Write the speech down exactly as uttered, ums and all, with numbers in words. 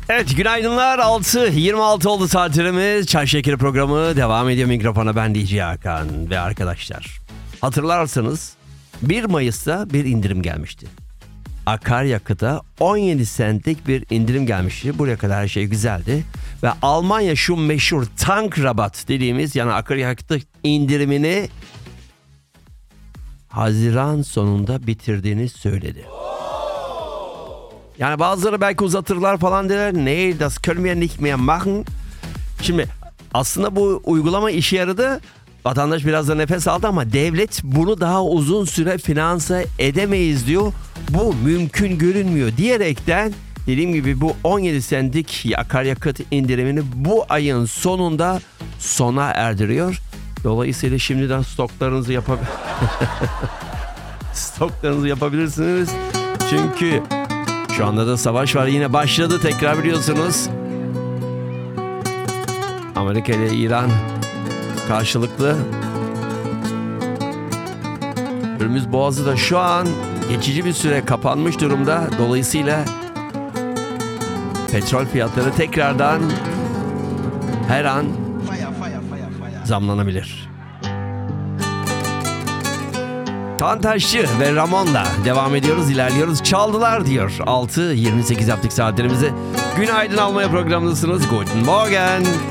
Evet, günaydınlar. altı yirmi altı oldu saatlerimiz. Çay Şekeri programı devam ediyor. Mikrofona ben D J Hakan ve arkadaşlar. Hatırlarsanız bir Mayıs'ta bir indirim gelmişti. Akaryakıta on yedi centlik bir indirim gelmişti. Buraya kadar her şey güzeldi. Ve Almanya şu meşhur tank rabat dediğimiz, yani akaryakıt indirimini Haziran sonunda bitirdiğini söyledi. Yani bazıları belki uzatırlar falan derler. Nee, das können wir nicht mehr machen. Şimdi aslında bu uygulama işe yaradı. Vatandaş biraz da nefes aldı ama devlet bunu daha uzun süre finanse edemeyiz diyor. Bu mümkün görünmüyor diyerekten dediğim gibi bu on yedi centlik akaryakıt indirimini bu ayın sonunda sona erdiriyor. Dolayısıyla şimdiden stoklarınızı yapab- stoklarınızı yapabilirsiniz. Çünkü şu anda da savaş var, yine başladı tekrar, biliyorsunuz. Amerika ile İran karşılıklı. Hürmüz Boğazı da şu an geçici bir süre kapanmış durumda. Dolayısıyla petrol fiyatları tekrardan her an zamlanabilir. Tantaşçı ve Ramon'la devam ediyoruz, ilerliyoruz. Çaldılar diyor. altı yirmi sekiz yaptık saatlerimizi. Günaydın almaya programındasınız. Guten Morgen.